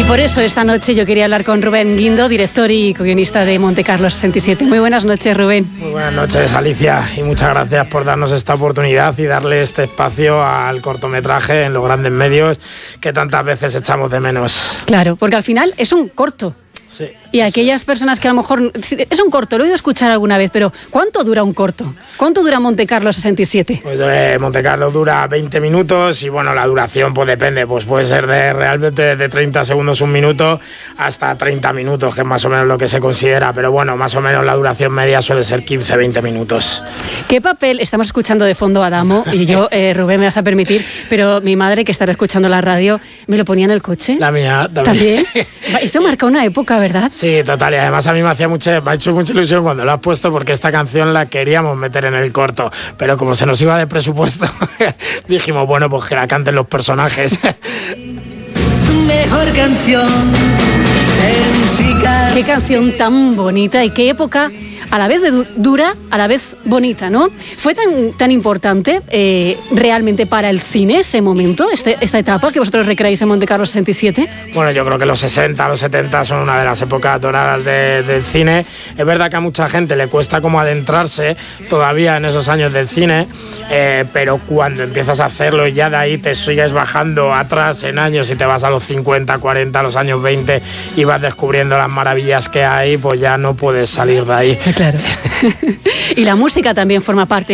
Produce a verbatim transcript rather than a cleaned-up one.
Por eso esta noche yo quería hablar con Rubén Guindo, director y co-guionista de Montecarlo sesenta y siete. Muy buenas noches, Rubén. Muy buenas noches, Alicia, y muchas gracias por darnos esta oportunidad y darle este espacio al cortometraje en los grandes medios que tantas veces echamos de menos. Claro, porque al final es un corto. Sí. Y aquellas personas que a lo mejor... Es un corto, lo he oído escuchar alguna vez, pero ¿cuánto dura un corto? ¿Cuánto dura Montecarlo sesenta y siete? Pues eh, Montecarlo dura veinte minutos y bueno, la duración pues depende, pues puede ser de realmente de treinta segundos, un minuto, hasta treinta minutos, que es más o menos lo que se considera, pero bueno, más o menos la duración media suele ser quince a veinte minutos. ¿Qué papel? Estamos escuchando de fondo a Adamo y yo, eh, Rubén, me vas a permitir, pero mi madre, que estará escuchando la radio, me lo ponía en el coche. La mía también. ¿También? Esto marca una época, ¿verdad? Sí, total, y además a mí me hacía mucha, me ha hecho mucha ilusión cuando lo has puesto porque esta canción la queríamos meter en el corto, pero como se nos iba de presupuesto, dijimos, bueno, pues que la canten los personajes. Mejor canción de música. Qué canción tan bonita y qué época a la vez de du- dura, a la vez bonita, ¿no? ¿Fue tan, tan importante eh, realmente para el cine ese momento, este, esta etapa que vosotros recreáis en Montecarlo sesenta y siete? Bueno, yo creo que los sesenta, los setenta son una de las épocas doradas de, del cine. Es verdad que a mucha gente le cuesta como adentrarse todavía en esos años del cine, eh, pero cuando empiezas a hacerlo y ya de ahí te sigues bajando atrás en años y te vas a los cincuenta, cuarenta, los años veinte y vas descubriendo las maravillas que hay, pues ya no puedes salir de ahí. Claro. Y la música también forma parte